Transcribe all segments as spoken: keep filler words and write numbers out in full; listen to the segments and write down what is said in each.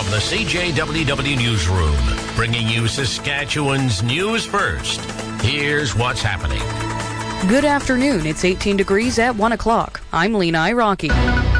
From the C J W W Newsroom, bringing you Saskatchewan's news first. Here's what's happening. Good afternoon. It's eighteen degrees at one o'clock. I'm Lena Iraqi.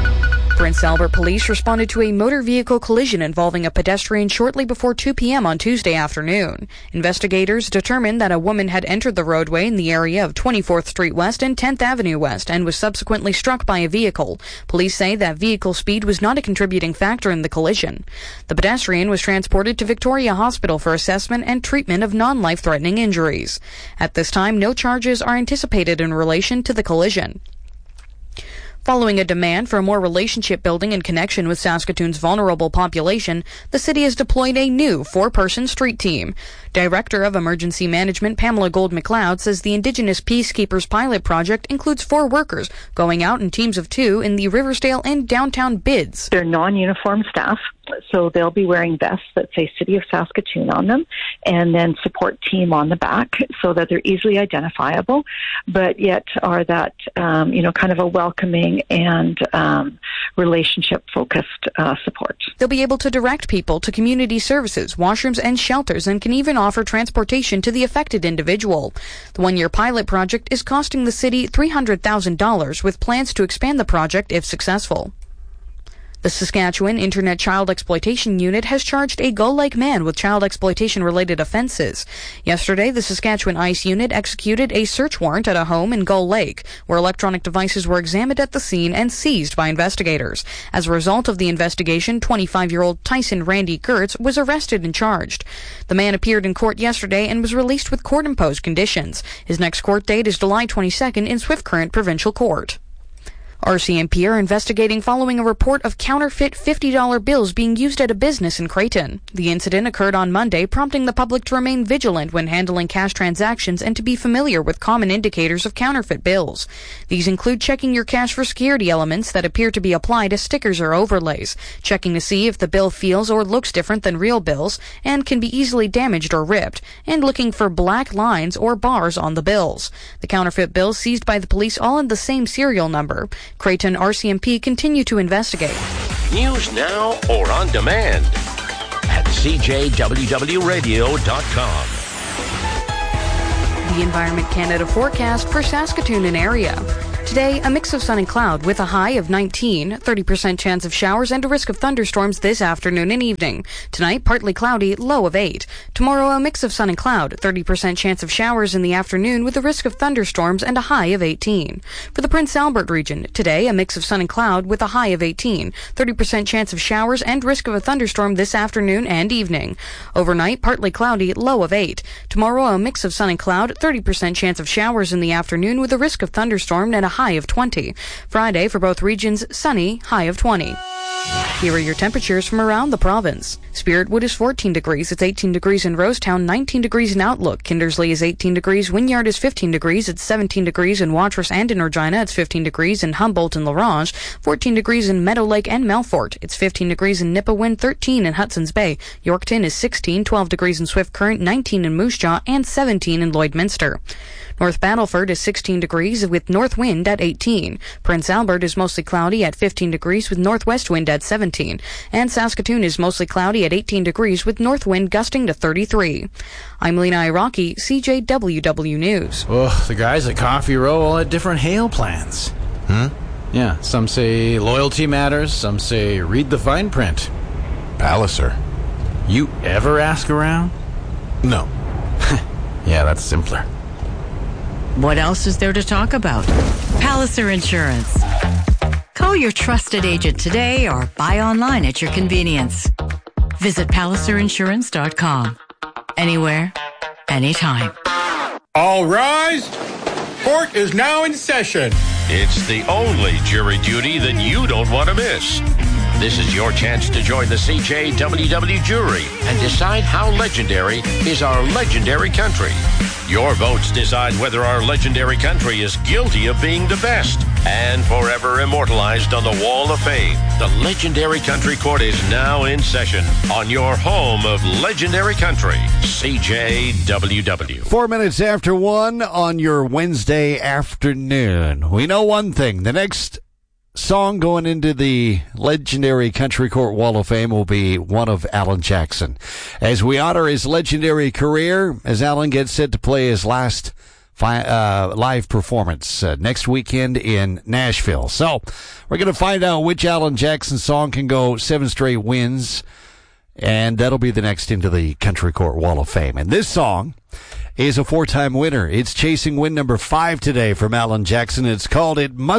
Prince Albert Police responded to a motor vehicle collision involving a pedestrian shortly before two p.m. on Tuesday afternoon. Investigators determined that a woman had entered the roadway in the area of twenty-fourth Street West and tenth Avenue West and was subsequently struck by a vehicle. Police say that vehicle speed was not a contributing factor in the collision. The pedestrian was transported to Victoria Hospital for assessment and treatment of non-life-threatening injuries. At this time, no charges are anticipated in relation to the collision. Following a demand for more relationship building in connection with Saskatoon's vulnerable population, the city has deployed a new four-person street team. Director of Emergency Management Pamela Gold-McLeod says the Indigenous Peacekeepers pilot project includes four workers going out in teams of two in the Riversdale and downtown bids. They're non-uniform staff, so they'll be wearing vests that say City of Saskatoon on them, and then support team on the back so that they're easily identifiable, but yet are that, um, you know, kind of a welcoming and um, relationship-focused uh, support. They'll be able to direct people to community services, washrooms, and shelters, and can even offer transportation to the affected individual. The one-year pilot project is costing the city three hundred thousand dollars, with plans to expand the project if successful. The Saskatchewan Internet Child Exploitation Unit has charged a Gull Lake man with child exploitation-related offenses. Yesterday, the Saskatchewan ICE Unit executed a search warrant at a home in Gull Lake, where electronic devices were examined at the scene and seized by investigators. As a result of the investigation, twenty-five-year-old Tyson Randy Gertz was arrested and charged. The man appeared in court yesterday and was released with court-imposed conditions. His next court date is July twenty-second in Swift Current Provincial Court. R C M P are investigating following a report of counterfeit fifty dollar bills being used at a business in Creighton. The incident occurred on Monday, prompting the public to remain vigilant when handling cash transactions and to be familiar with common indicators of counterfeit bills. These include checking your cash for security elements that appear to be applied as stickers or overlays, checking to see if the bill feels or looks different than real bills and can be easily damaged or ripped, and looking for black lines or bars on the bills. The counterfeit bills seized by the police all in the same serial number. Creighton R C M P continue to investigate. News now or on demand at C J W W radio dot com. The Environment Canada forecast for Saskatoon and area. Today, a mix of sun and cloud with a high of nineteen, thirty percent chance of showers and a risk of thunderstorms this afternoon and evening. Tonight, partly cloudy, low of eight. Tomorrow, a mix of sun and cloud, thirty percent chance of showers in the afternoon with a risk of thunderstorms and a high of eighteen. For the Prince Albert region, today, a mix of sun and cloud with a high of eighteen, thirty percent chance of showers and risk of a thunderstorm this afternoon and evening. Overnight, partly cloudy, low of eight. Tomorrow, a mix of sun and cloud, thirty percent chance of showers in the afternoon with a risk of thunderstorm and a high of twenty. Friday for both regions, sunny, high of twenty. Here are your temperatures from around the province. Spiritwood is fourteen degrees. It's eighteen degrees in Rosetown, nineteen degrees in Outlook. Kindersley is eighteen degrees. Wynyard is fifteen degrees. It's seventeen degrees in Watrous and in Regina. It's fifteen degrees in Humboldt and La Ronge. fourteen degrees in Meadow Lake and Melfort. It's fifteen degrees in Nipawin, thirteen in Hudson's Bay. Yorkton is sixteen, twelve degrees in Swift Current, nineteen in Moose Jaw, and seventeen in Lloydminster. North Battleford is sixteen degrees with north wind at eighteen. Prince Albert is mostly cloudy at fifteen degrees with northwest wind at seventeen. And Saskatoon is mostly cloudy at eighteen degrees with north wind gusting to thirty-three. I'm Lena Iraqi, C J W W News. Oh, the guys at Coffee Row all had different hail plans. Hmm? Yeah, some say loyalty matters, some say read the fine print. Palliser. You ever ask around? No. Yeah, that's simpler. What else is there to talk about? Palliser Insurance. Call your trusted agent today or buy online at your convenience. Visit palliser insurance dot com. Anywhere, anytime. All rise. Court is now in session. It's the only jury duty that you don't want to miss. This is your chance to join the C J W W jury and decide how legendary is our legendary country. Your votes decide whether our legendary country is guilty of being the best and forever immortalized on the Wall of Fame. The Legendary Country Court is now in session on your home of legendary country, C J W W. Four minutes after one on your Wednesday afternoon. We know one thing. The next song going into the legendary Country Court Wall of Fame will be one of Alan Jackson. As we honor his legendary career, as Alan gets set to play his last fi- uh, live performance uh, next weekend in Nashville. So we're going to find out which Alan Jackson song can go seven straight wins, and that'll be the next into the Country Court Wall of Fame. And this song is a four-time winner. It's chasing win number five today from Alan Jackson. It's called It Must